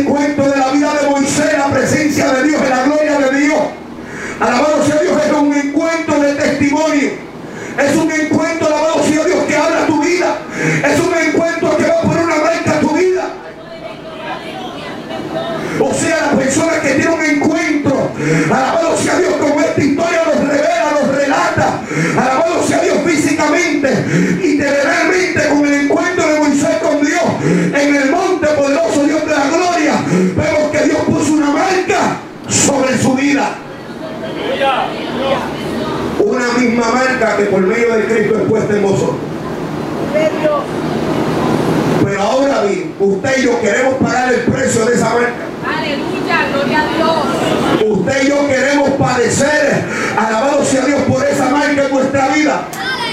encuentro de la vida de Moisés, la presencia de Dios, en la gloria de Dios. Alabado sea Dios, es un encuentro de testimonio. Es un encuentro, alabado sea Dios, que habla tu vida. Es un encuentro que va a poner una marca a tu vida. O sea, la persona que tiene un encuentro, alabado sea Dios, como esta historia nos revela, nos relata, alabado sea Dios, físicamente y literalmente, con el encuentro de Moisés con Dios en el monte poderoso Dios de la gloria, vemos que Dios puso una marca sobre su vida. Una misma marca que por medio de Cristo es puesta en vosotros. Pero ahora bien, usted y yo queremos pagar el precio de esa marca. Aleluya, gloria a Dios. Usted y yo queremos padecer, alabado sea Dios, por esa marca en nuestra vida.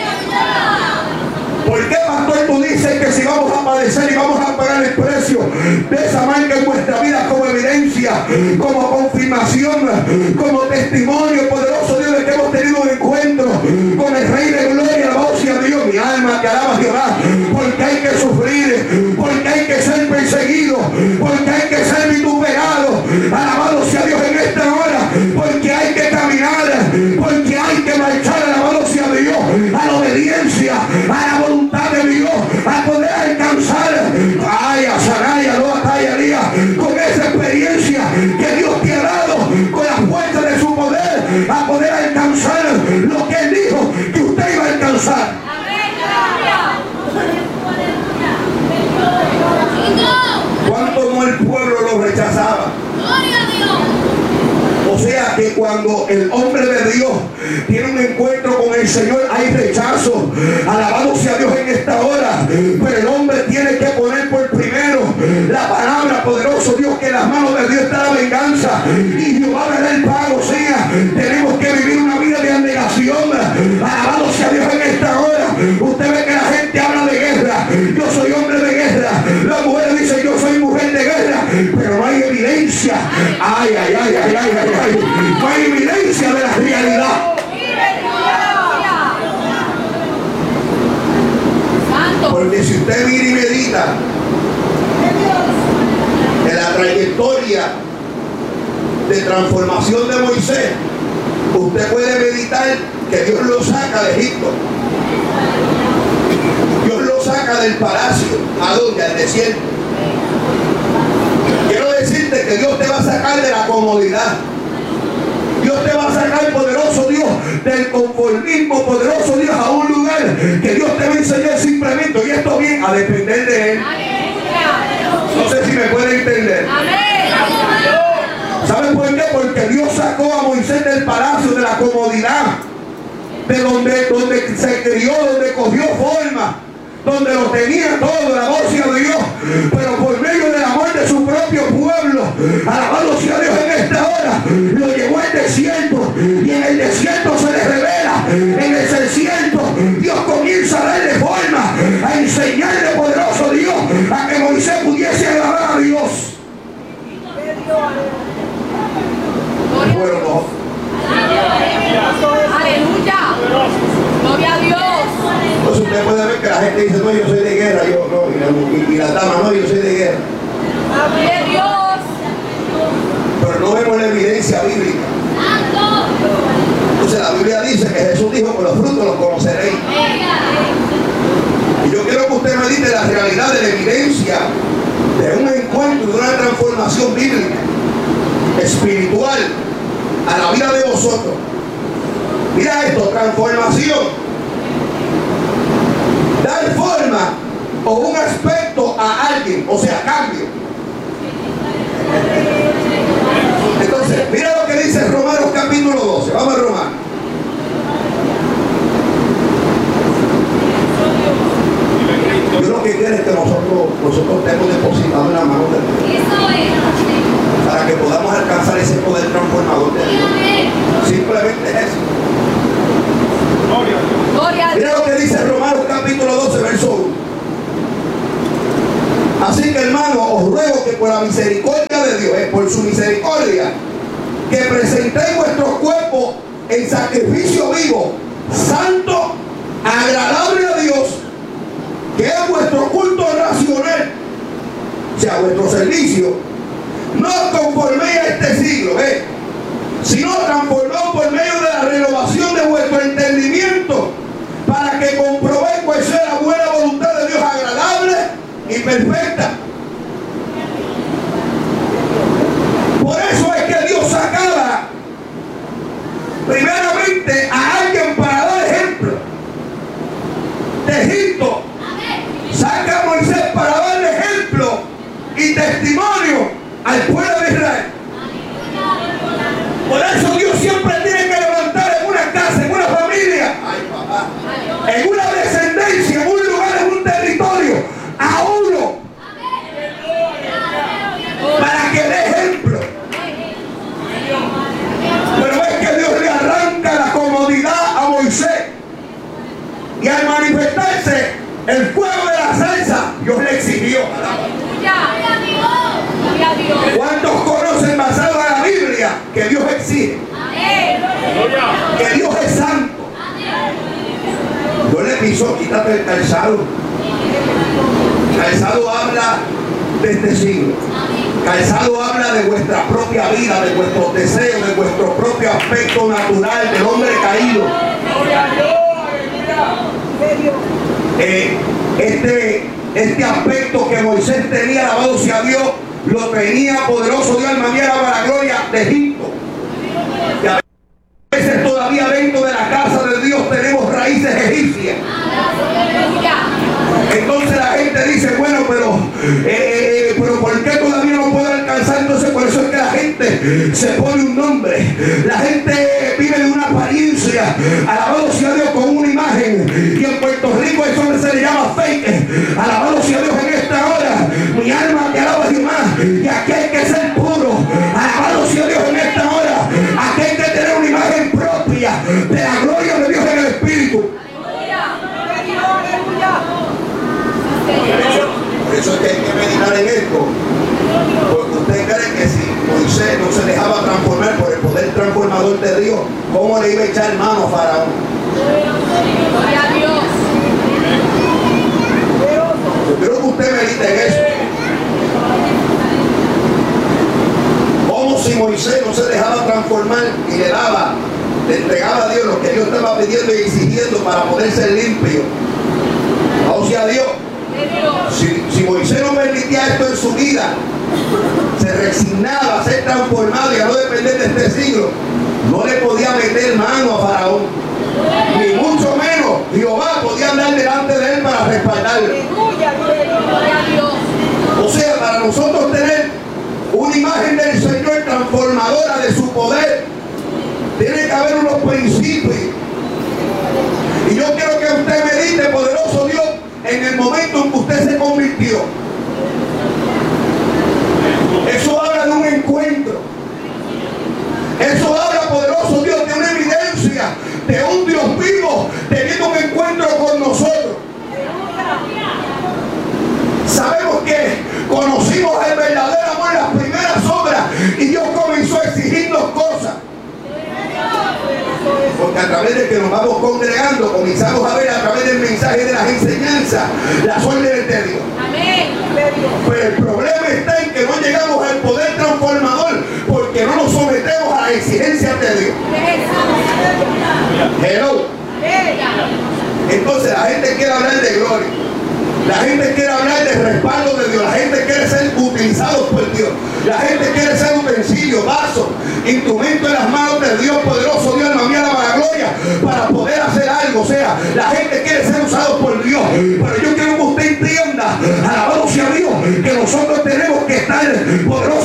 ¿Por qué, pastor, tú dices que si vamos a padecer y vamos a pagar el precio de esa marca en nuestra vida como evidencia, como confirmación, como testimonio poderoso, Dios, de que hemos tenido un encuentro con el Rey de Gloria? Alabado sea Dios, mi alma te alaba, Jehová, porque hay que sufrir, porque hay que ser perseguido, porque hay que ser vituperado. Alabado sea Dios en esta hora, porque hay que caminar, porque hay que marchar, alabado sea Dios, a la obediencia, a la voluntad de Dios, a poder alcanzar, con esa experiencia que Dios te ha dado, con la fuerza de su poder, a poder alcanzar lo que Él dijo que usted iba a alcanzar. ¿Cuánto no el pueblo lo rechazaba? O sea que cuando el hombre de Dios tiene un encuentro con el Señor, hay rechazo. Alabado sea Dios en esta hora. Pero el hombre tiene que poner por primero la palabra, poderoso Dios, que en las manos de Dios está la venganza y Jehová dará el pago. O sea, tenemos que vivir una vida de abnegación. Alabado sea Dios en esta hora. Usted ve que la gente habla de guerra. Yo soy hombre de guerra. La mujer dice yo soy mujer de guerra. Pero no hay evidencia. Ay. No hay evidencia de la realidad. Porque si usted mira y medita en la trayectoria de transformación de Moisés, usted puede meditar que Dios lo saca de Egipto. Dios lo saca del palacio. ¿A dónde? Al desierto. Quiero decirte que Dios te va a sacar de la comodidad. Dios te va a sacar, poderoso Dios, del conformismo, poderoso Dios, a un lugar que Dios te va a enseñar simplemente, y esto bien, a depender de Él. No sé si me puede entender. ¿Saben por qué? Porque Dios sacó a Moisés del palacio, de la comodidad, de donde se crió, donde cogió forma, donde lo tenía todo, la voz sea Dios, pero por medio del amor de su propio pueblo, alabado sea Dios en esta hora, lo llevó al desierto, y en el desierto se le revela, en el desierto Dios comienza a darle forma, a enseñarle, poderoso Dios, a que Moisés pudiese agradar a Dios. Bueno, no. Aleluya, gloria a Dios. Entonces usted puede ver que la gente dice, no, yo soy de guerra, yo no, y la dama, no, yo soy de guerra. Gloria a Dios. Pero no vemos la evidencia bíblica. Entonces la Biblia dice que Jesús dijo, por los frutos los conoceréis. Y yo quiero que usted medite la realidad de la evidencia de un encuentro, de una transformación bíblica, espiritual, a la vida de vosotros. Mira esto, transformación. Dar forma o un aspecto a alguien, o sea, cambio. Entonces, mira lo que dice Romanos capítulo 12. Vamos a Romanos. Yo lo que quiero es que nosotros estemos depositados en la mano de Dios, para que podamos alcanzar ese poder transformador de Dios. Simplemente es eso. Mira lo que dice Romanos capítulo 12, verso 1. Así que, hermano, os ruego que por la misericordia de Dios, por su misericordia, que presentéis vuestros cuerpos en sacrificio vivo, santo, agradable a Dios, que es vuestro culto racional, o sea, vuestro servicio. No conforméis a este siglo, sino transformaos por medio de la renovación de vuestro entendimiento, para que comprobéis cuál sea la buena voluntad de Dios, agradable y perfecta. Por eso es que Dios sacaba primeramente a alguien para dar ejemplo. De Egipto saca a Moisés para darle ejemplo y testimonio al pueblo de Israel. Por eso Dios siempre tiene que levantar en una casa, en una familia, en una descendencia, en un lugar, en un territorio, a uno para que dé ejemplo. Pero es que Dios le arranca la comodidad a Moisés, y al manifestarse el fuego de la salsa, Dios le exigió. ¿Cuántos conocen basado en la Biblia que Dios exige? Que Dios es santo. Dios le pidió: quítate el calzado. Calzado habla de este siglo. Calzado habla de vuestra propia vida, de vuestros deseos, de vuestro propio aspecto natural del hombre caído. Este aspecto que Moisés tenía, alabado sea Dios, lo tenía poderoso Dios, alma mía, para la gloria de Egipto. Y a veces todavía dentro de la casa de Dios tenemos raíces egipcias. Entonces la gente dice: bueno, pero ¿por qué todavía no puedo alcanzar? Entonces por eso es que la gente se pone un nombre. La gente vive de una apariencia, alabado sea Dios, con una imagen. Y en Puerto Rico eso se le llama fake. Alabado sea Dios en esta hora. Mi alma te alaba, Dios más. Y aquí hay que ser puro. Alabado sea Dios en esta hora. Aquí hay que tener una imagen propia de la gloria de Dios en el Espíritu. Por eso es que hay que meditar en esto. Porque usted cree que si Moisés no se dejaba transformar por el poder transformador de Dios, ¿cómo le iba a echar mano a Faraón? Gloria a Dios. Yo quiero que usted medite en eso. Como si Moisés no se dejaba transformar y le entregaba a Dios lo que Dios estaba pidiendo y exigiendo para poder ser limpio. O sea, Dios, si Moisés no permitía esto en su vida, se resignaba a ser transformado y a no depender de este siglo, no le podía meter mano a Faraón, ni mucho menos Jehová podía andar delante de él para respaldarlo. O sea, para nosotros tener una imagen del Señor transformadora de su poder, tiene que haber unos principios. Y yo quiero que usted medite, poderoso Dios, en el momento en que usted se convirtió. Eso habla de un encuentro. Eso habla, poderoso Dios, de una evidencia de un Dios vivo teniendo un encuentro con nosotros. Sabemos que conocimos el verdadero amor en las primeras obras y Dios comenzó a exigirnos cosas. Porque a través de que nos vamos congregando, comenzamos a ver a través del mensaje de las enseñanzas las órdenes de Dios. Amén. Pero el problema está en que no llegamos al poder transformador porque no nos sometemos a las exigencias de Dios. Hello. Entonces la gente quiere hablar de gloria. La gente quiere hablar del respaldo de Dios. La gente quiere ser utilizados por Dios. La gente quiere ser utensilios, vasos, instrumentos en las manos de Dios poderoso, Dios, alma mía, alaba la gloria, para poder hacer algo. O sea, la gente quiere ser usado por Dios. Pero yo quiero que usted entienda, alabado sea Dios, que nosotros tenemos que estar poderosos